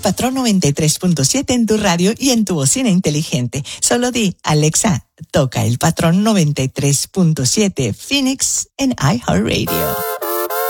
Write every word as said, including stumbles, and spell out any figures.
Patrón noventa y tres punto siete en tu radio y en tu bocina inteligente. Solo di, Alexa, toca el Patrón noventa y tres punto siete Phoenix en iHeartRadio.